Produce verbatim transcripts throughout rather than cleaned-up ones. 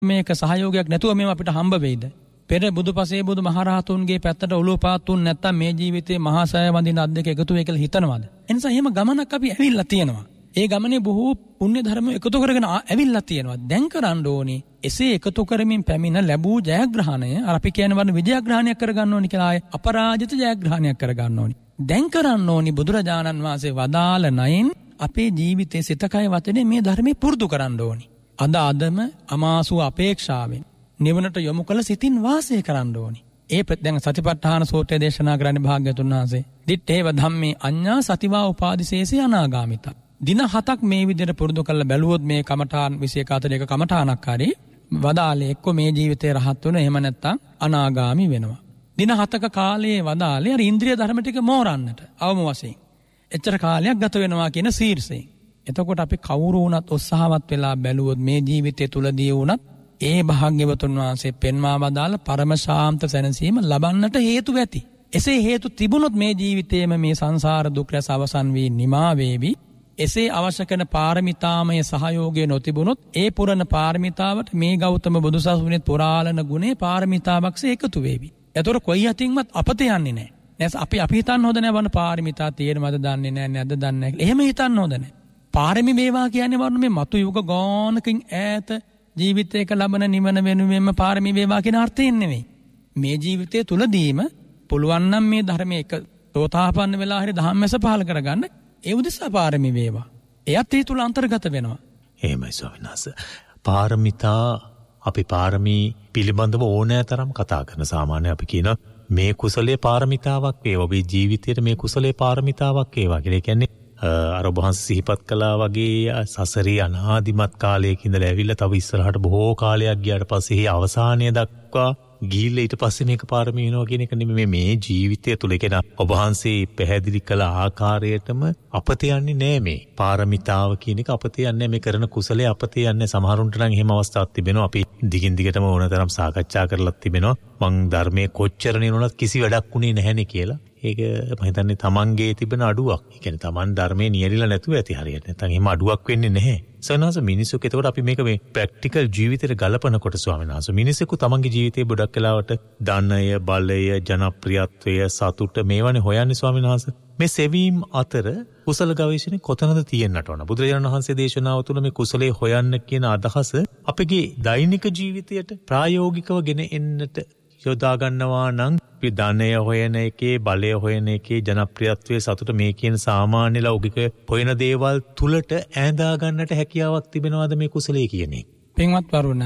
මේක සහයෝගයක් නැතුව මේව අපිට හම්බ වෙයිද? පෙර බුදුපසේ බුදු මහරහතුන්ගේ පැත්තට ඔලුව පාත්තුන් නැත්තම් මේ ජීවිතේ මහා සෑය වඳින අත් දෙක එකතු වෙයි කියලා හිතනවාද? එනිසා එහෙම ගමනක් අපි ඇවිල්ලා තියෙනවා. ඒ ගමනේ බොහෝ පුණ්‍ය ධර්ම එකතු කරගෙන ඇවිල්ලා තියෙනවා. දැන් කරන්න ඕනේ එසේ එකතු කරමින් පැමිණ ලැබූ ජයග්‍රහණය අර අපි කියන වර්ණ විජයග්‍රහණයක් කරගන්න ඕනේ කියලා ආයේ අපරාජිත ජයග්‍රහණයක් කරගන්න ඕනේ. දැන් කරන්න ඕනේ බුදුරජාණන් වහන්සේ වදාළ නයින් අපේ ජීවිතයේ සිතකය වචනේ මේ ධර්මයේ පුරුදු කරන්න ඕනේ. අද අදම අමාසු අපේක්ෂාවෙන් නිවනට යොමු කළ සිතින් වාසය කරන්න ඕනේ. ඒ දැන් සතිපට්ඨාන සූත්‍රය දේශනා කරන්නේ භාග්‍යතුන් වහන්සේ. දිත්තේව ධම්මේ අඤ්ඤා සතිවා උපාදිසේසේ අනාගාමිතා. දින හතක් මේ විදිහට පුරුදු කරලා බැලුවොත් මේ කමඨාන් විශේෂ කාතරයක කමඨානක් හරි වදාලේ එක්ක මේ ජීවිතේ රහත් වෙන එහෙම නැත්නම් අනාගාමි වෙනවා. දින හතක කාලයේ වදාලේ අර ඉන්ද්‍රිය ධර්ම ටික මෝරන්නට අවම වශයෙන්. එච්චර කාලයක් ගත වෙනවා කියන සීර්ෂයෙන්. එතකොට අපි කවුරු වුණත් උත්සාහවත් වෙලා බැලුවොත් මේ ජීවිතය තුලදී වුණත් ඒ භාග්‍යවතුන් වහන්සේ පෙන්වා වදාළ පරම ශාන්ත සැනසීම ලබන්නට හේතු ඇති. එසේ හේතු තිබුණොත් මේ ජීවිතයේම මේ සංසාර දුක් රැස් අවසන් වී නිමා වේවි. එසේ අවශ්‍ය කරන පාරමිතාමය සහයෝගය නොතිබුණොත් ඒ පුරණ පාරමිතාවට මේ ගෞතම බුදුසසුනේ පුරාලන ගුණේ පාරමිතාවක්සේ එකතු වේවි. ඒතර කොයි අතින්වත් අපත යන්නේ නැහැ. නැස් අපි අපි හිතන්න හොඳ නැහැ වන පාරමිතා තියෙනවද දන්නේ නැහැ නැද්ද දන්නේ නැහැ. එහෙම හිතන්න හොඳ නැහැ. පාරමි වේවා කියන්නේ වරණ මේ මතු යුග ගානකින් ඈත ජීවිතයක ලබන නිවන වෙනුවෙන්ම පාරමි වේවා කියන අර්ථයෙන් නෙවෙයි. මේ ජීවිතය තුලදීම පුළුවන් නම් මේ ධර්මයේ එක තෝතාපන්න වෙලා හරි ධම්මස පහල කරගන්න ඒ උදෙසා පාරමි වේවා. එයත් ඒ තුල අන්තර්ගත වෙනවා. එහෙමයි ස්වාමීන් වහන්සේ. පාරමිතා අපි පාරමී පිළිබඳව ඕනෑ තරම් කතා කරන සාමාන්‍ය අපි කියන මේ කුසලයේ පාරමිතාවක් වේවා. ඔබේ ජීවිතයේ මේ කුසලයේ පාරමිතාවක් වේවා කියලා. ඒ කියන්නේ අර ඔබ වහන්සේ සිහිපත් කළා වගේ සසරේ අනාදිමත් කාලයක ඉඳලා ඇවිල්ලා තව ඉස්සරහට බොහෝ කාලයක් ගියාට පස්සේ ඒ අවසානය දක්වා ගිහිල්ලා ඊට පස්සේ මේක පාරමී වෙනවා කියන එක නෙමෙයි මේ ජීවිතය තුල කියන ඔබ වහන්සේ පැහැදිලි කළ ආකාරයටම අපත යන්නේ නෑ මේ පාරමිතාව කියන එක අපත යන්නේ මේ කරන කුසලයේ අපත යන්නේ. සමහරුන්ට නම් එහෙම අවස්ථාවක් තිබෙනවා. අපි දිගින් දිගටම ඕනතරම් සාකච්ඡා කරලත් තිබෙනවා. මං ධර්මයේ කොච්චර නිරුණත් කිසි වැඩක් උනේ නැහැනේ කියලා. ඒක මම හිතන්නේ තමන්ගේ තිබෙන අඩුවක්. ඒ කියන්නේ තමන් ධර්මයේ නියැලිලා නැතුව ඇති හරියට. නැත්නම් එහෙම අඩුවක් වෙන්නේ නැහැ. සනහස මිනිසුක එතකොට අපි මේක මේ ප්‍රැක්ටිකල් ජීවිතේට ගලපනකොට ස්වාමීන් වහන්සේ මිනිසෙකු තමන්ගේ ජීවිතේ ගොඩක් වෙලාවට ධනය, බලය, ජනප්‍රියත්වය, සතුට මේවනේ හොයන්නේ ස්වාමීන් වහන්සේ. මේ සෙවීම් අතර කුසල ගවේෂණය කොතනද තියෙන්නට ඕන? බුදුරජාණන් වහන්සේ දේශනාව තුළ මේ කුසලයේ හොයන්න කියන අදහස අපගේ දෛනික ජීවිතයට ප්‍රායෝගිකව ගෙන එන්නට යොදා ගන්නවා නම් ධනය හොයන එකේ, බලය හොයන එකේ, ජනප්‍රියත්වයේ සතුට මේ කියන සාමාන්‍ය ලෞකික හොයන දේවල් තුලට ඈඳා ගන්නට හැකියාවක් තිබෙනවද මේ කුසලයේ කියන්නේ? පින්වත් වරුණ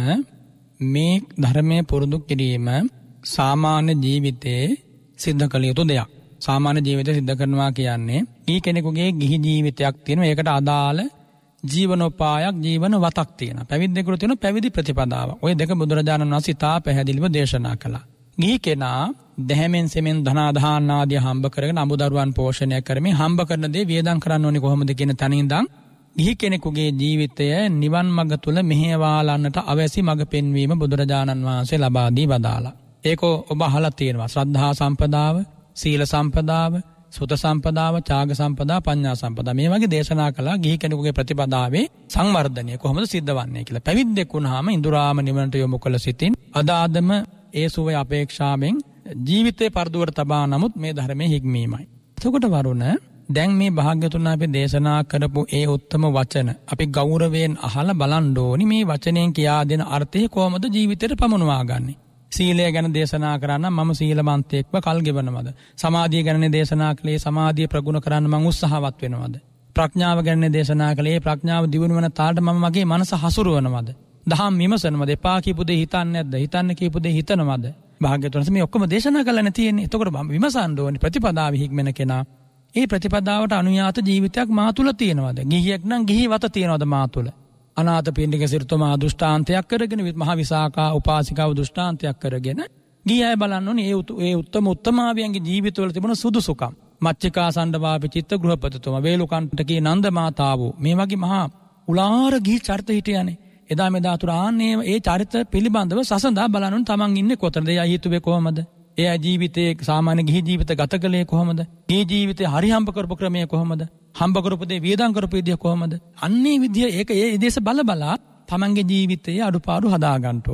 මේ ධර්මයේ පුරුදු කිරීම සාමාන්‍ය ජීවිතයේ සිද්ධ කළ යුතු දෙයක්. සාමාන්‍ය ජීවිතය සිද්ධ කරනවා කියන්නේ ඊ කෙනෙකුගේ ගිහි ජීවිතයක් තියෙනවා. ඒකට අදාළ ජීවනෝපායක්, ජීවන වතක් තියෙනවා. පැවිද්දෙකුට තියෙන පැවිදි ප්‍රතිපදාව. ඔය දෙක බුදුරජාණන් වහන්සේ තා පැහැදිලිව දේශනා කළා. ගිහි කෙනා දැහැමෙන් සෙමෙන් ධනාදාන ආදී හම්බ කරගෙන අමුදරුවන් පෝෂණය කරමින් හම්බ කරන දේ වියදම් කරන්න ඕනේ කොහොමද කියන තැනින් ඉඳන් ගිහි කෙනෙකුගේ ජීවිතය නිවන් මඟ තුල මෙහෙයවාලන්නට අවැසි මඟ පෙන්වීම බුදුරජාණන් වහන්සේ ලබා දී වදාලා. ඒක ඔබ අහලා තියෙනවා. ශ්‍රද්ධා සම්පදාව, සීල සම්පදාව, සුත සම්පදාව, ත්‍යාග සම්පදා, පඤ්ඤා සම්පදා මේ වගේ දේශනා කළා. ගිහි කෙනෙකුගේ ප්‍රතිපදාවේ සංවර්ධනය කොහොමද සිද්ධ වන්නේ කියලා. පැවිද්දෙක් වුණාම ඉඳුරාම නිවනට යොමු කළ සිටින් අදාදම ඒ සුවේ අපේක්ෂාවෙන් ජීවිතේ පරදුවට තබා නමුත් මේ ධර්මයේ හික්මීමයි. එතකොට වරුණ දැන් මේ භාග්‍යතුන් අපි දේශනා කරපු ඒ උත්තම වචන අපි ගෞරවයෙන් අහලා බලන්න ඕනි. මේ වචනයෙන් කියා දෙන අර්ථය කොහොමද ජීවිතේට පමුණවා ගන්නෙ? සීලය ගැන දේශනා කරන්න මම සීලවන්තයෙක්ව කල් ගෙවනවද? සමාධිය ගැන දේශනා කළේ සමාධිය ප්‍රගුණ කරන්න මම උත්සාහවත් වෙනවද? ප්‍රඥාව ගැන දේශනා කළේ ප්‍රඥාව දියුණු වෙන තාලට මම මගේ මනස හසුරුවනවද? දහම් විමසනවද? එපා කියපු දේ හිතන්නේ නැද්ද? හිතන්න කියපු දේ හිතනවද? භාග්‍යවතුන් මේ ඔක්කොම දේශනා කළා තියෙන්නේ. එතකොට විමසන්න ඕනේ ප්‍රතිපදාව හික්මන කෙනා. ඒ ප්‍රතිපදාවට අනුයාත ජීවිතයක් මා තුල තියෙනවද? ගිහියෙක් නම් ගිහි වත තියෙනවද මා තුල? අනාථපිණ්ඩික සිරිතුමා දුෂ්ටාන්තයක් කරගෙන මහ විසාකා උපාසිකාව දුෂ්ටාන්තයක් කරගෙන ගියය බලන්න ඕනේ ඒ ඒ උත්තම උත්තමාවියන්ගේ ජීවිතවල තිබුණ සුදුසුකම්. මච්චිකා සණ්ඩවාපි චිත්ත ගෘහපතිතුමා, වේලුකණ්ඨකී නන්ද මාතාවෝ මේ වගේ මහා උලාර ගිහි චරිත හිටියානේ. එදා මෙදා තුර ආන්නේ ඒ චරිත පිළිබඳව සසඳා බලන්න ඕනේ තමන් ඉන්නේ කොතනද? එයා හිතුවේ කොහමද? එයා ජීවිතේ සාමාන්‍ය ගිහි ජීවිත ගත කළේ කොහමද? ගිහි ජීවිතේ හරි හම්බ කරපු ක්‍රමය කොහමද? හම්බ කරපු දේ වියදම් කරපු විදිය කොහමද? අන්නේ විදිය ඒක ඒ දේශ බල බලා තමන්ගේ ජීවිතයේ අඩුපාඩු හදාගන්න